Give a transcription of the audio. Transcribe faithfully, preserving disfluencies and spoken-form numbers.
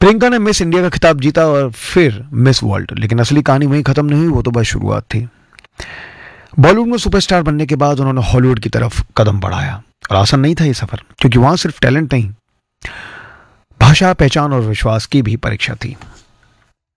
प्रियंका ने miss India का खिताब जीता और फिर मिस वर्ल्ड, लेकिन असली कहानी वहीं खत्म नहीं हुई, वो तो बस शुरुआत थी। बॉलीवुड में सुपरस्टार बनने के बाद उन्होंने हॉलीवुड की तरफ कदम बढ़ाया और आसान नहीं था ये सफर, क्योंकि वहां सिर्फ टैलेंट नहीं, भाषा, पहचान और विश्वास की भी परीक्षा थी।